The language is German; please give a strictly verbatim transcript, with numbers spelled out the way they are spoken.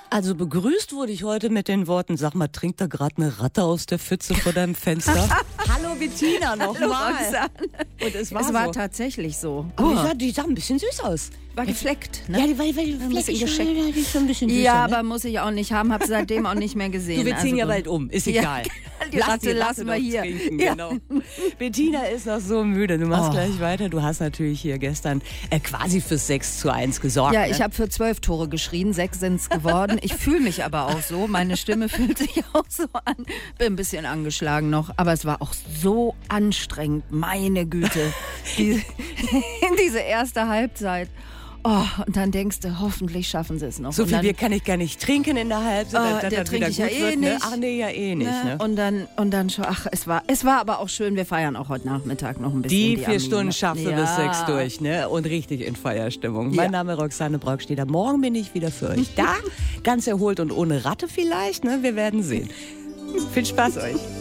Also begrüßt wurde ich heute mit den Worten, sag mal, trinkt da gerade eine Ratte aus der Pfütze vor deinem Fenster? Hallo Bettina, nochmal. Und es war, es war so. tatsächlich so. Aber oh. die, sah, die sah ein bisschen süß aus. War gefleckt, ne? Ja, die war, die war gefleckt. Ja, ja, die ist schon ein bisschen süßer, Ja, ne? aber muss ich auch nicht haben, habe seitdem auch nicht mehr gesehen. Du, wir ziehen also, ja bald um, ist egal. Ja, die Ratte die lassen wir hier. Trinken, ja. Genau. Bettina ist noch so müde. Du machst oh. gleich weiter. Du hast natürlich hier gestern äh, quasi fürs sechs zu eins gesorgt. Ja, ne? ich habe für zwölf Tore geschrien, sechs sind es geworden. Ich fühle mich aber auch so. Meine Stimme fühlt sich auch so an. Bin ein bisschen angeschlagen noch, aber es war auch so anstrengend. Meine Güte. Die, diese erste Halbzeit. Oh, und dann denkst du, hoffentlich schaffen sie es noch. So und viel dann, Bier kann ich gar nicht trinken in der Halbzeit. Oh, der trinke ich ja eh nicht. Ne? Ach nee, ja eh nicht. Ne? Ne? Und dann, und dann schon, ach, es war, es war aber auch schön. Wir feiern auch heute Nachmittag noch ein bisschen. Die, die vier Armee, Stunden ne? schaffst du ja. bis sechs durch, ne? Und richtig in Feierstimmung. Ja. Mein Name ist Roxane Brockstetter. Morgen bin ich wieder für euch da. Ganz erholt und ohne Ratte vielleicht, ne? Wir werden sehen. Viel Spaß euch.